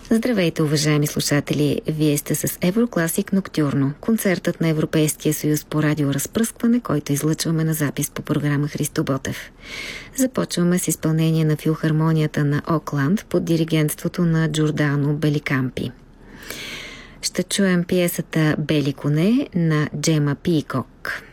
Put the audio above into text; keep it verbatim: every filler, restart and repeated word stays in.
Здравейте, уважаеми слушатели! Вие сте с Еврокласик Ноктюрно, концертът на Европейския съюз по радиоразпръскване, който излъчваме на запис по програма Христо Ботев. Започваме с изпълнение на филхармонията на Окланд под диригентството на Джордано Беликампи. Ще чуем пиесата «Бели коне» на Джема Пийкок.